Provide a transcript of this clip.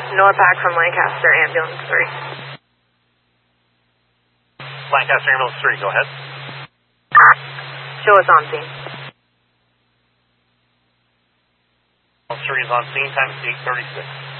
NORPAC from Lancaster, ambulance 3. Lancaster ambulance 3, go ahead. Show us on scene. Ambulance 3 is on scene, time is 8:36.